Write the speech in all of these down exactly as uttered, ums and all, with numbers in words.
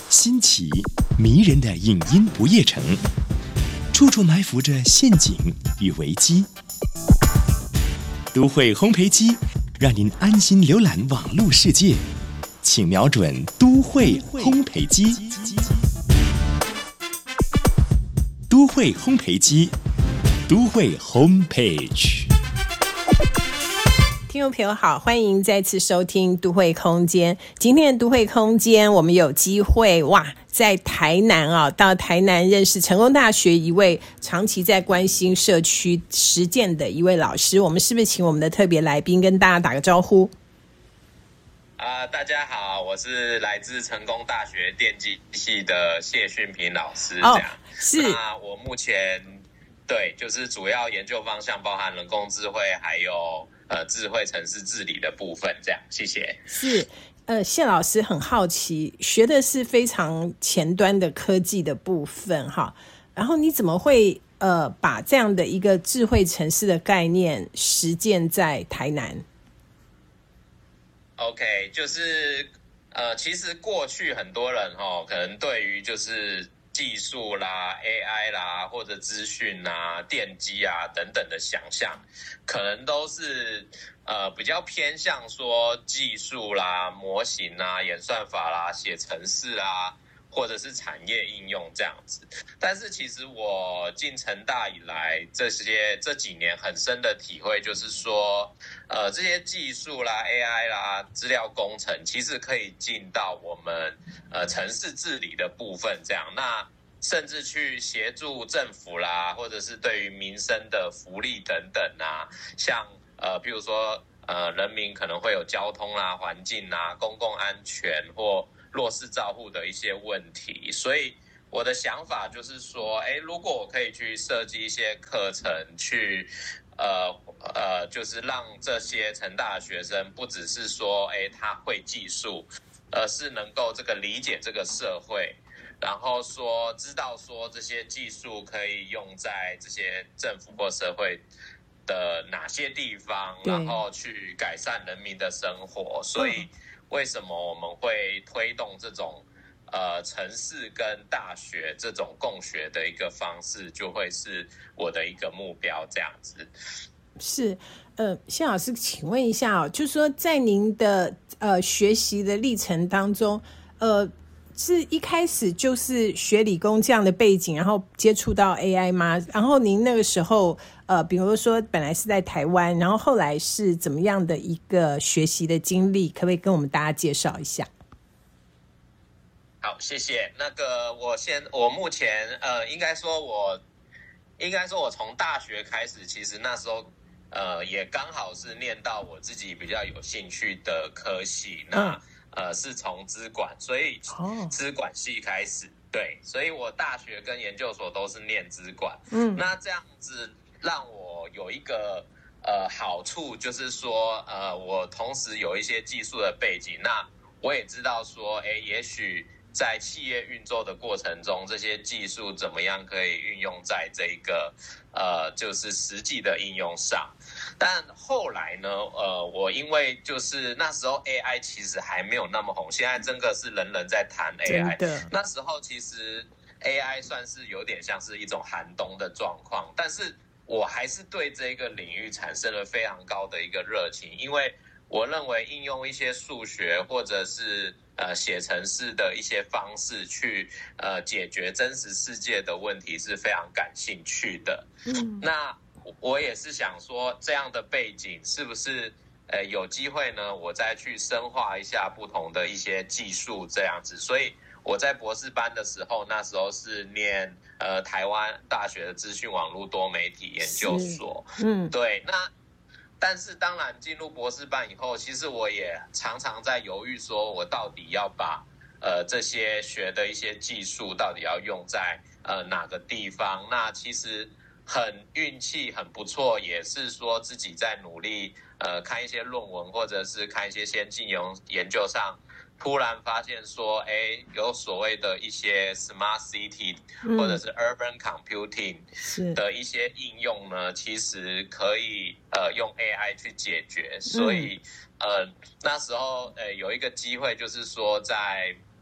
新奇迷人的影音不夜城，处处埋伏着陷阱与危机。都会烘焙机让您安心浏览网络世界，请瞄准都会烘焙机。都会烘焙机，都会 Homepage。 听众朋友好，欢迎再次收听都会空间。今天的都会空间，我们有机会哇，在台南啊，到台南认识成功大学一位长期在关心社区实践的一位老师。我们是不是请我们的特别来宾跟大家打个招呼？ 啊、呃，大家好，我是来自成功大学电机系的谢训平老师。 哦， 这样是。 那我目前对就是主要研究方向包含人工智慧，还有呃智慧城市治理的部分。这样，谢谢。 是。呃，谢老师很好奇，学的是非常前端的科技的部分哈，然后你怎么会呃把这样的一个智慧城市的概念实践在台南 ？OK， 就是呃，其实过去很多人哦，可能对于就是技术啦、A I 啦，或者资讯啦、电机啊等等的想象，可能都是呃比较偏向说技术啦、模型啦、演算法啦、写程式啦，或者是产业应用这样子。但是其实我进成大以来，这些这几年很深的体会就是说，呃，这些技术啦、A I 啦、资料工程，其实可以进到我们呃城市治理的部分这样。那甚至去协助政府啦，或者是对于民生的福利等等啊，像呃，比如说呃，人民可能会有交通啦、环境啦、公共安全或弱势照护的一些问题，所以我的想法就是说，哎，如果我可以去设计一些课程，去呃呃，就是让这些成大的学生不只是说，哎，他会技术，而是能够这个理解这个社会。然后说知道说这些技术可以用在这些政府或社会的哪些地方，然后去改善人民的生活。所以为什么我们会推动这种呃城市跟大学这种共学的一个方式，就会是我的一个目标这样子。 是。呃，谢老师请问一下哦，就是说在您的呃学习的历程当中，呃是一开始就是学理工这样的背景，然后接触到 A I 吗？然后您那个时候呃，比如说本来是在台湾，然后后来是怎么样的一个学习的经历，可不可以跟我们大家介绍一下？ 好，谢谢。那个我先，我目前呃，应该说我应该说我从大学开始，其实那时候呃也刚好是念到我自己比较有兴趣的科系。那、嗯呃，是从资管，所以资管系开始，哦、对，所以我大学跟研究所都是念资管。嗯，那这样子让我有一个呃好处，就是说，呃，我同时有一些技术的背景，那我也知道说，哎，也许在企业运作的过程中，这些技术怎么样可以运用在这个呃，就是实际的应用上。但后来呢，呃，我因为就是那时候 A I 其实还没有那么红，现在真的是人人在谈 A I。那时候其实 A I 算是有点像是一种寒冬的状况，但是我还是对这个领域产生了非常高的一个热情，因为我认为应用一些数学或者是呃写程式的一些方式去呃解决真实世界的问题是非常感兴趣的。嗯，那我也是想说，这样的背景是不是呃有机会呢？我再去深化一下不同的一些技术这样子。所以我在博士班的时候，那时候是念呃台湾大学的资讯网络多媒体研究所。嗯，对。那但是当然进入博士班以后，其实我也常常在犹豫，说我到底要把呃这些学的一些技术到底要用在呃哪个地方？那其实很运气很不错，也是说自己在努力呃看一些论文或者是看一些先进研究上，突然发现说，哎，有所谓的一些 smart city 或者是 urban computing 的一些应用呢，其实可以呃用 A I 去解决。所以呃那时候呃有一个机会，就是说在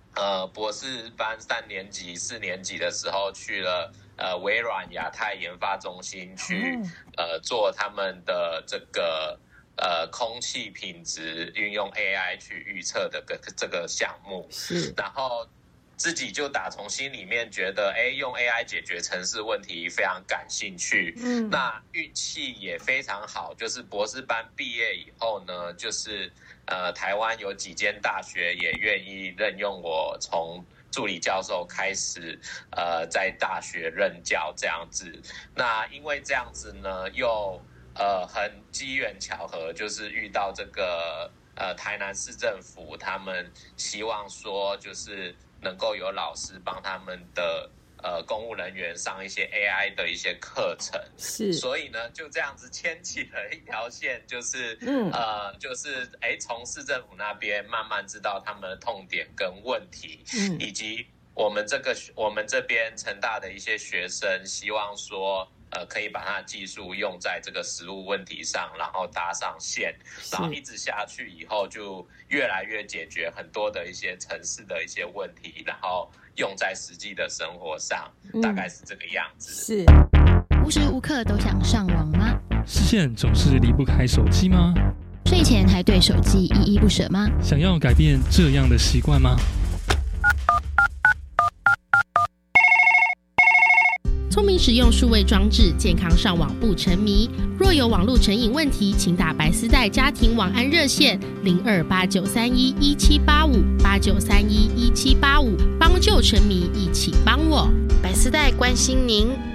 呃博士班三年级、四年级的时候去了呃微软亚太研发中心去、嗯、呃做他们的这个呃空气品质运用 A I 去预测的个这个项目， 是， 然后自己就打从心里面觉得，哎，用 A I 解决程式问题非常感兴趣。嗯，那运气也非常好，就是博士班毕业以后呢，就是呃，台湾有几间大学也愿意任用我，从助理教授开始，呃，在大学任教这样子。那因为这样子呢，又呃很机缘巧合，就是遇到这个呃台南市政府，他们希望说就是能够有老师帮他们的呃公务人员上一些 A I 的一些课程， 是， 所以呢就这样子牵起了一条线，就是嗯呃就是哎从市政府那边慢慢知道他们的痛点跟问题，嗯，以及我们这个我们这边成大的一些学生希望说呃，可以把它的技术用在这个实务问题上，然后搭上线，然后一直下去以后，就越来越解决很多的一些城市的一些问题，然后用在实际的生活上，嗯、大概是这个样子。 是， 无时无刻都想上网吗？ 视线总是离不开手机吗？ 睡前还对手机依依不舍吗？ 想要改变这样的习惯吗？ 聪明使用数位装置，健康上网不沉迷。若有网络成瘾问题，请打白丝带家庭网安热线零二八九三一一七八五八九三一一七八五，帮救沉迷，一起帮我。 白丝带关心您。